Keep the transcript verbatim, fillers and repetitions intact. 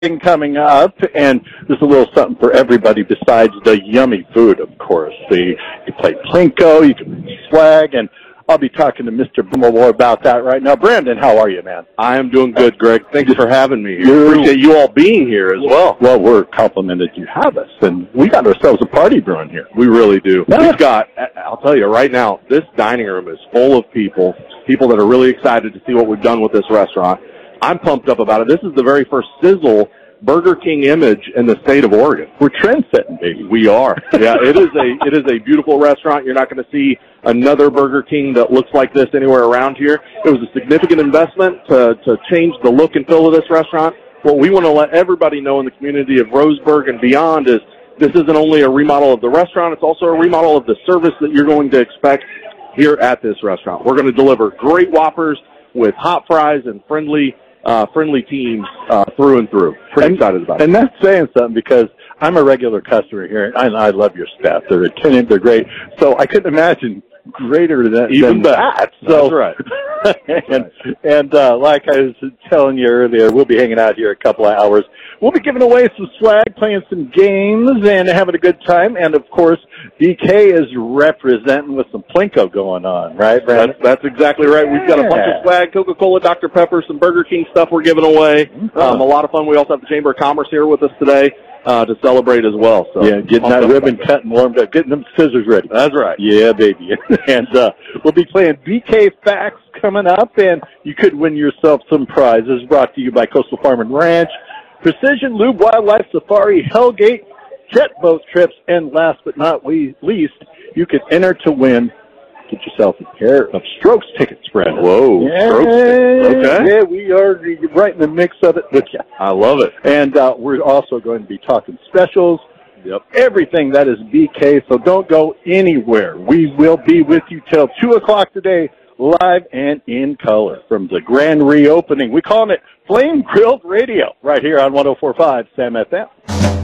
coming up, and there's a little something for everybody besides the yummy food, of course. So you, you play Plinko, you can swag, and I'll be talking to Mister more about that right now. Brandon, how are you, man? I am doing good, Greg. Thanks for having me here. Appreciate you all being here as well. Well, we're complimented you have us, and we got ourselves a party brewing here. We really do. Yeah. We've got, I'll tell you right now, this dining room is full of people, people that are really excited to see what we've done with this restaurant. I'm pumped up about it. This is the very first Sizzle Burger King image in the state of Oregon. We're trend-setting, baby. We are. Yeah, it is a it is a beautiful restaurant. You're not going to see another Burger King that looks like this anywhere around here. It was a significant investment to to change the look and feel of this restaurant. What we want to let everybody know in the community of Roseburg and beyond is this isn't only a remodel of the restaurant, it's also a remodel of the service that you're going to expect here at this restaurant. We're going to deliver great Whoppers with hot fries and friendly Uh, friendly teams uh, through and through. Pretty and, excited about it. And that's saying something because I'm a regular customer here, and I love your staff. They're attendant, they're great. So I couldn't imagine greater than, Even than that. So, that's right. and and uh, like I was telling you earlier, we'll be hanging out here a couple of hours. We'll be giving away some swag, playing some games, and having a good time. And, of course, B K is representing with some Plinko going on, right, Brandon? That's, that's exactly right. We've got a bunch of swag, Coca-Cola, Doctor Pepper, some Burger King stuff we're giving away. Um, a lot of fun. We also have the Chamber of Commerce here with us today uh, to celebrate as well. So yeah, getting that ribbon cut and warmed up, getting them scissors ready. That's right. Yeah, baby. And uh, we'll be playing B K Facts coming up, and you could win yourself some prizes brought to you by Coastal Farm and Ranch, Precision Lube Wildlife Safari, Hellgate, Jet Boat Trips, and last but not least, you could enter to win. Get yourself a pair of Strokes tickets, Brandon. Whoa, yeah, Strokes tickets. Okay. Yeah, we are right in the mix of it with you. I love it. And uh, we're also going to be talking specials. Yep. Everything that is B K, so don't go anywhere. We will be with you till two o'clock today, live and in color from the grand reopening. We're calling it Flame Grilled Radio right here on one oh four point five Sam F M.